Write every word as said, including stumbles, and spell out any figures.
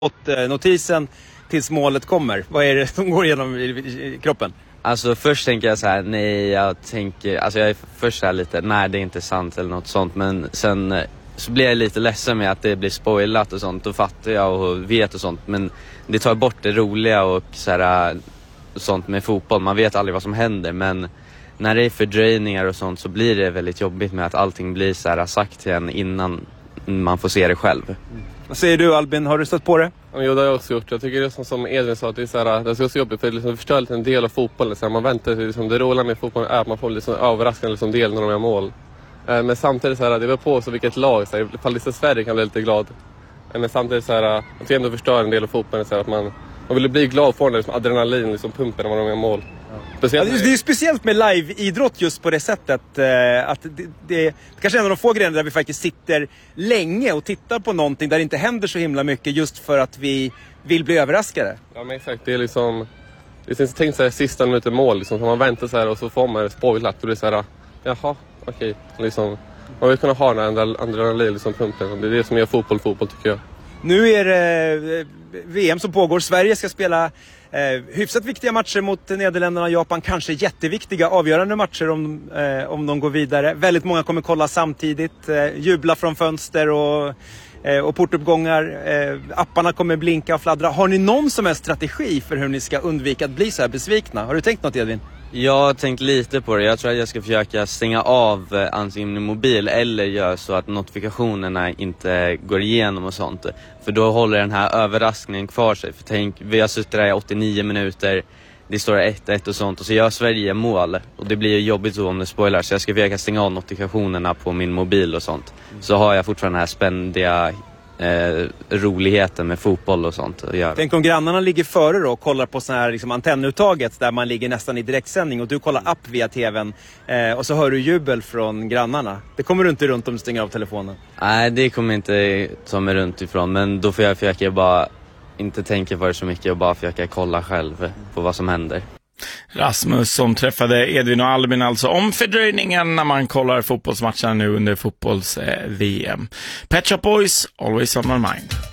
fått eh, notisen tills målet kommer? Vad är det som går igenom i, i kroppen? Alltså först tänker jag så här, nej jag tänker, alltså jag är först så här lite, nej det är inte sant eller något sånt. Men sen så blir jag lite ledsen med att det blir spoilat och sånt. Då fattar jag och vet och sånt. Men det tar bort det roliga och så här, sånt med fotboll. Man vet aldrig vad som händer, men när det är fördröjningar och sånt så blir det väldigt jobbigt med att allting blir så här sagt till en innan man får se det själv. Mm. Vad säger du Albin, har du stött på det? Ja, jo, det har jag också gjort. Jag tycker det är som, som Edvin sa, att det är, så här, det är så jobbigt för att liksom förstör lite en del av fotbollen. Så här, man väntar sig, liksom, det roliga med fotbollen är att man får liksom överraskande liksom, del när de gör mål. Eh, men samtidigt så här, det var på så vilket lag, så här, ifall det är Sverige kan bli lite glad. Eh, men samtidigt så här, att det ändå förstör en del av fotbollen. Så här, att man, man vill bli glad för den liksom, adrenalin, liksom, pumpen när de gör mål. Ja, det är speciellt med live-idrott just på det sättet eh, att det, det är kanske en av de få grejerna där vi faktiskt sitter länge och tittar på någonting där det inte händer så himla mycket just för att vi vill bli överraskade. Ja men exakt, det är liksom det är tänkt så här sista minuten mål liksom, så man väntar så här och så får man spoilat och det är så här, jaha, okej, liksom man vill kunna ha den andra adrenalin liksom pumpen. Det är det som gör fotboll fotboll tycker jag. Nu är det V M som pågår. Sverige ska spela eh, hyfsat viktiga matcher mot Nederländerna och Japan. Kanske jätteviktiga, avgörande matcher om, eh, om de går vidare. Väldigt många kommer kolla samtidigt. Eh, jubla från fönster och, eh, och portuppgångar. Eh, apparna kommer blinka och fladdra. Har ni någon som helst strategi för hur ni ska undvika att bli så här besvikna? Har du tänkt något, Edvin? Jag har tänkt lite på det. Jag tror att jag ska försöka stänga av eh, antingen min mobil eller göra så att notifikationerna inte går igenom och sånt. För då håller den här överraskningen kvar sig. För tänk, vi har suttit där i åttionio minuter, det står ett ett och sånt och så gör Sverige mål. Och det blir ju jobbigt så om det spoilar, så jag ska försöka stänga av notifikationerna på min mobil och sånt. Så har jag fortfarande den här spändiga Eh, roligheten med fotboll och sånt att göra. Tänk om grannarna ligger före då och kollar på sån här liksom, antennuttaget där man ligger nästan i direktsändning och du kollar upp via tvn eh, och så hör du jubel från grannarna. Det kommer du inte runt om du stänger av telefonen. Nej, det kommer inte ta mig runt ifrån, men då får jag försöka bara inte tänka på det så mycket och bara försöka kolla själv på vad som händer. Rasmus som träffade Edvin och Albin alltså om fördröjningen när man kollar fotbollsmatcherna nu under fotbolls-V M. Pet Shop Boys, Always on my mind.